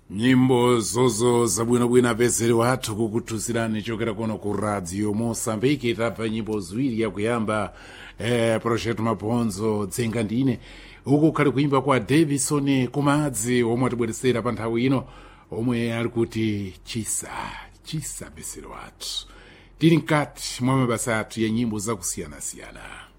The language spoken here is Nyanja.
Nyimbo zozo zabwinobwino apezere wathu kukuthusirani chokera kuno ku radio Mosambiki. Tapha nyimbo ziwiri yakuyamba Project Mabhonzo dzenga ndine uku khali kuimba kwa Davison Kumadzi omwe atibweresera pa nthawi ino, omwe ali kuti chisa apezere wathu tili mkati mwa mabasa athu ya nyimbo zakusiyana-siyana.